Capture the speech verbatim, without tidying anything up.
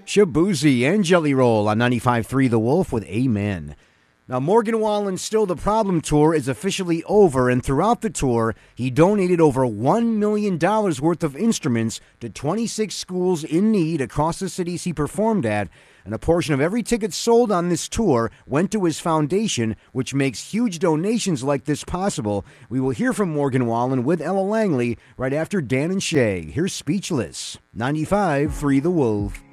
Shabuzi and Jelly Roll on ninety-five point three The Wolf with Amen. Now, Morgan Wallen's Still the Problem tour is officially over, and throughout the tour, he donated over one million dollars worth of instruments to twenty-six schools in need across the cities he performed at, and a portion of every ticket sold on this tour went to his foundation, which makes huge donations like this possible. We will hear from Morgan Wallen with Ella Langley right after Dan and Shay. Here's Speechless, ninety-five point three The Wolf.